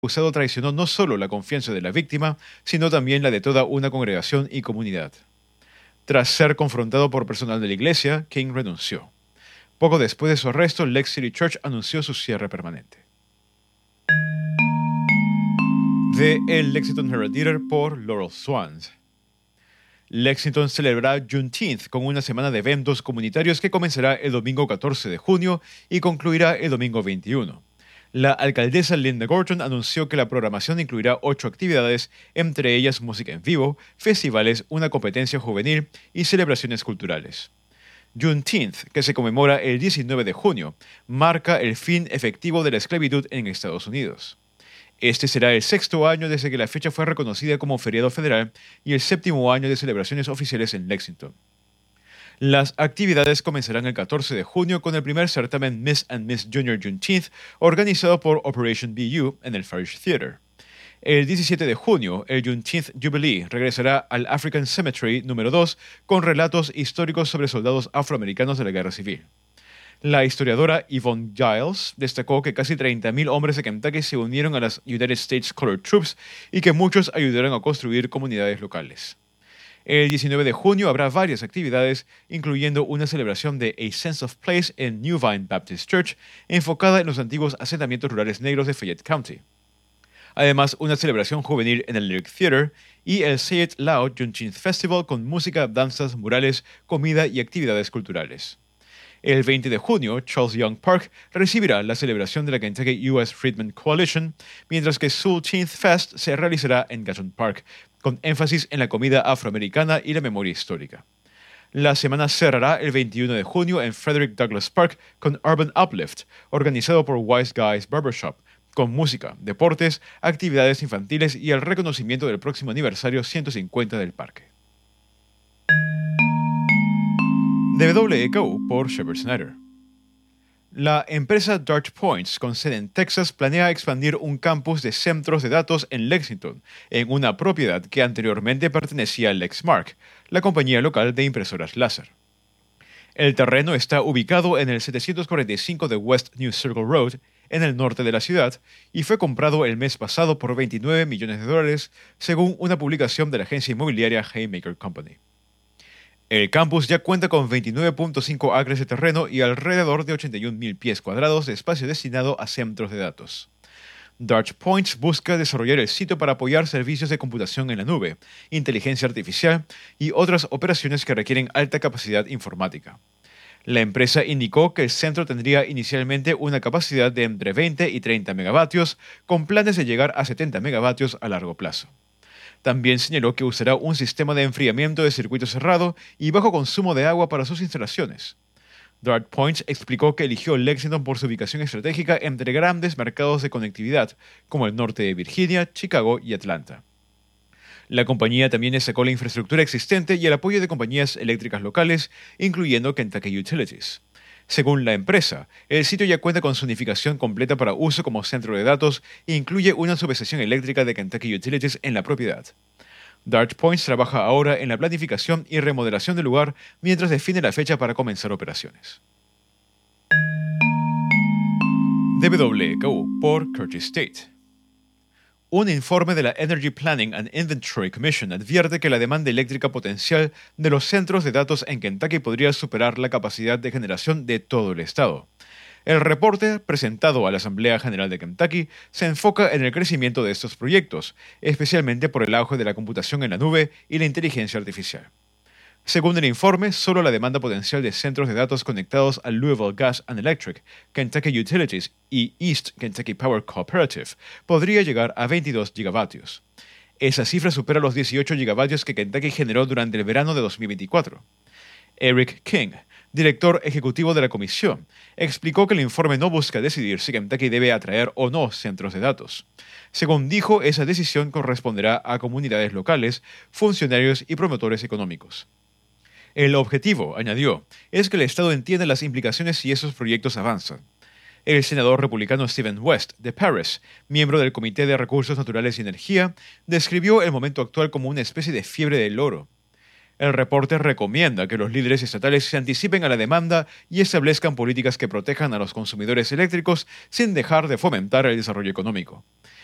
acusado traicionó no solo la confianza de la víctima, sino también la de toda una congregación y comunidad. Tras ser confrontado por personal de la iglesia, King renunció. Poco después de su arresto, Lex City Church anunció su cierre permanente. De El Lexington Herald Leader por Laurel Swans. Lexington celebrará Juneteenth con una semana de eventos comunitarios que comenzará el domingo 14 de junio y concluirá el domingo 21. La alcaldesa Linda Gorton anunció que la programación incluirá 8 actividades, entre ellas música en vivo, festivales, una competencia juvenil y celebraciones culturales. Juneteenth, que se conmemora el 19 de junio, marca el fin efectivo de la esclavitud en Estados Unidos. Este será el 6º año desde que la fecha fue reconocida como feriado federal y el 7º año de celebraciones oficiales en Lexington. Las actividades comenzarán el 14 de junio con el primer certamen Miss and Miss Junior Juneteenth organizado por Operation BU en el Farish Theater. El 17 de junio, el Juneteenth Jubilee regresará al African Cemetery número 2 con relatos históricos sobre soldados afroamericanos de la Guerra Civil. La historiadora Yvonne Giles destacó que casi 30,000 hombres de Kentucky se unieron a las United States Colored Troops y que muchos ayudaron a construir comunidades locales. El 19 de junio habrá varias actividades, incluyendo una celebración de A Sense of Place en New Vine Baptist Church, enfocada en los antiguos asentamientos rurales negros de Fayette County. Además, una celebración juvenil en el Lyric Theater y el Say It Loud Juneteenth Festival con música, danzas, murales, comida y actividades culturales. El 20 de junio, Charles Young Park recibirá la celebración de la Kentucky U.S. Freedmen Coalition, mientras que Soulteenth Fest se realizará en Gatton Park, con énfasis en la comida afroamericana y la memoria histórica. La semana cerrará el 21 de junio en Frederick Douglass Park con Urban Uplift, organizado por Wise Guys Barbershop, con música, deportes, actividades infantiles y el reconocimiento del próximo aniversario 150 del parque. De WKU por Shepard Snyder. La empresa Dart Points, con sede en Texas, planea expandir un campus de centros de datos en Lexington, en una propiedad que anteriormente pertenecía a Lexmark, la compañía local de impresoras láser. El terreno está ubicado en el 745 de West New Circle Road, en el norte de la ciudad, y fue comprado el mes pasado por $29 millones, según una publicación de la agencia inmobiliaria Haymaker Company. El campus ya cuenta con 29.5 acres de terreno y alrededor de 81,000 pies cuadrados de espacio destinado a centros de datos. Dart Points busca desarrollar el sitio para apoyar servicios de computación en la nube, inteligencia artificial y otras operaciones que requieren alta capacidad informática. La empresa indicó que el centro tendría inicialmente una capacidad de entre 20 y 30 megavatios, con planes de llegar a 70 megavatios a largo plazo. También señaló que usará un sistema de enfriamiento de circuito cerrado y bajo consumo de agua para sus instalaciones. Dart Points explicó que eligió Lexington por su ubicación estratégica entre grandes mercados de conectividad, como el norte de Virginia, Chicago y Atlanta. La compañía también destacó la infraestructura existente y el apoyo de compañías eléctricas locales, incluyendo Kentucky Utilities. Según la empresa, el sitio ya cuenta con su unificación completa para uso como centro de datos e incluye una subestación eléctrica de Kentucky Utilities en la propiedad. Dart Points trabaja ahora en la planificación y remodelación del lugar mientras define la fecha para comenzar operaciones. WKU por Curtis State. Un informe de la Energy Planning and Inventory Commission advierte que la demanda eléctrica potencial de los centros de datos en Kentucky podría superar la capacidad de generación de todo el estado. El reporte, presentado a la Asamblea General de Kentucky, se enfoca en el crecimiento de estos proyectos, especialmente por el auge de la computación en la nube y la inteligencia artificial. Según el informe, solo la demanda potencial de centros de datos conectados a Louisville Gas and Electric, Kentucky Utilities y East Kentucky Power Cooperative podría llegar a 22 gigavatios. Esa cifra supera los 18 gigavatios que Kentucky generó durante el verano de 2024. Eric King, director ejecutivo de la comisión, explicó que el informe no busca decidir si Kentucky debe atraer o no centros de datos. Según dijo, esa decisión corresponderá a comunidades locales, funcionarios y promotores económicos. El objetivo, añadió, es que el Estado entienda las implicaciones si esos proyectos avanzan. El senador republicano Stephen West, de Paris, miembro del Comité de Recursos Naturales y Energía, describió el momento actual como una especie de fiebre del oro. El reporte recomienda que los líderes estatales se anticipen a la demanda y establezcan políticas que protejan a los consumidores eléctricos sin dejar de fomentar el desarrollo económico.